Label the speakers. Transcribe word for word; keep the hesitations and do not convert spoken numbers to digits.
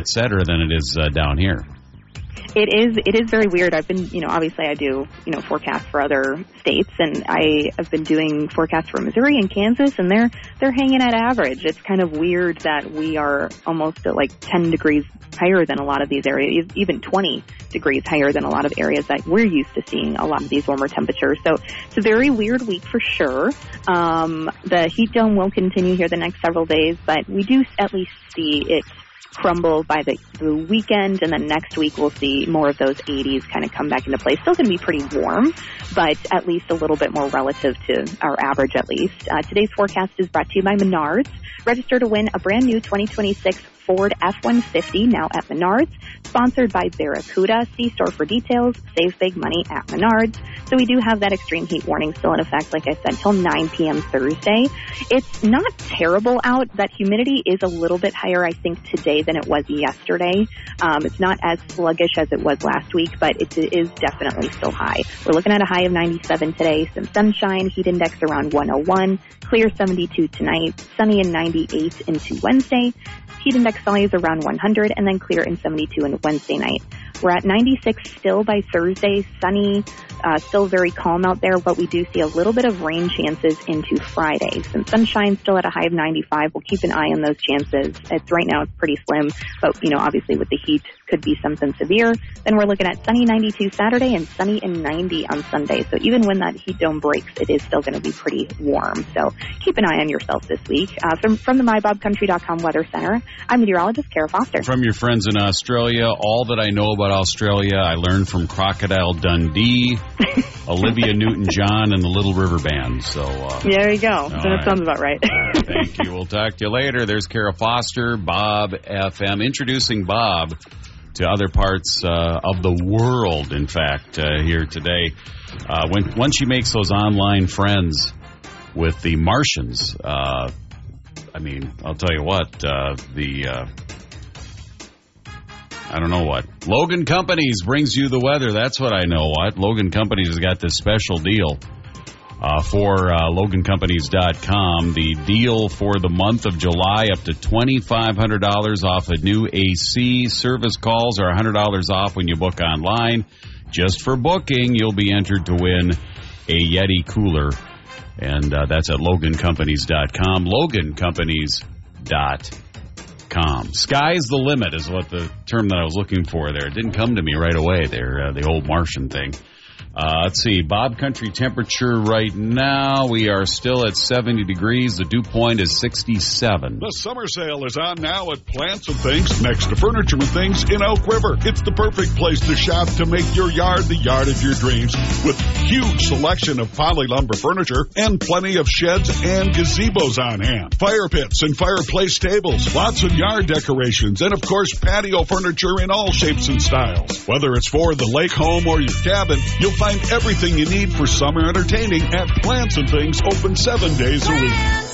Speaker 1: get setter than it is uh, down here.
Speaker 2: It is it is very weird. I've been, you know, obviously I do, you know, forecasts for other states, and I have been doing forecasts for Missouri and Kansas, and they're they're hanging at average. It's kind of weird that we are almost at like ten degrees higher than a lot of these areas, even twenty degrees higher than a lot of areas that we're used to seeing a lot of these warmer temperatures. So it's a very weird week for sure. Um, the heat dome will continue here the next several days, but we do at least see it crumble by the, the weekend, and then next week we'll see more of those eighties kind of come back into play. Still going to be pretty warm, but at least a little bit more relative to our average at least. Uh, today's forecast is brought to you by Menards. Register to win a brand new twenty twenty-six Ford F one fifty now at Menards. Sponsored by Barracuda. See store for details. Save big money at Menards. So we do have that extreme heat warning still in effect, like I said, till nine p.m. Thursday. It's not terrible out. That humidity is a little bit higher, I think, today than it was yesterday. Um, it's not as sluggish as it was last week, but it is definitely still high. We're looking at a high of ninety-seven today, some sunshine, heat index around one oh one, clear seventy-two tonight, sunny and ninety-eight into Wednesday. Heat index values around one hundred, and then clear in seventy-two in Wednesday night. We're at ninety-six still by Thursday, sunny, uh, still very calm out there, but we do see a little bit of rain chances into Friday. Some sunshine still at a high of ninety-five. We'll keep an eye on those chances. It's right now it's pretty slim, but, you know, obviously with the heat could be something severe. Then we're looking at sunny ninety-two Saturday and sunny and ninety on Sunday. So even when that heat dome breaks, it is still going to be pretty warm. So keep an eye on yourself this week. Uh, from, from the my bob country dot com Weather Center, I'm meteorologist Kara Foster.
Speaker 1: From your friends in Australia, all that I know about Australia, I learned from Crocodile Dundee, Olivia Newton-John, and the Little River Band. So uh,
Speaker 2: there you go. So that
Speaker 1: right.
Speaker 2: sounds about right.
Speaker 1: right. Thank you. We'll talk to you later. There's Kara Foster, Bob F M, introducing Bob to other parts uh, of the world, in fact, uh, here today. Uh, when once she makes those online friends with the Martians, uh, I mean, I'll tell you what, uh, the, uh, I don't know what. Logan Companies brings you the weather. That's what I know what. Logan Companies has got this special deal uh, for uh, Logan Companies dot com. The deal for the month of July, up to twenty-five hundred dollars off a new A C. Service calls are one hundred dollars off when you book online. Just for booking, you'll be entered to win a Yeti cooler. And uh, that's at Logan Companies dot com. Logan Companies dot com. Sky's the limit is what the term that I was looking for there. It didn't come to me right away there, uh, the old Martian thing. Uh, let's see, Bob Country temperature right now. We are still at seventy degrees. The dew point is sixty-seven.
Speaker 3: The summer sale is on now at Plants and Things, next to Furniture and Things in Elk River. It's the perfect place to shop to make your yard the yard of your dreams, with huge selection of poly lumber furniture and plenty of sheds and gazebos on hand. Fire pits and fireplace tables, lots of yard decorations, and of course patio furniture in all shapes and styles. Whether it's for the lake home or your cabin, you'll find Find everything you need for summer entertaining at Plants and Things, open seven days a week.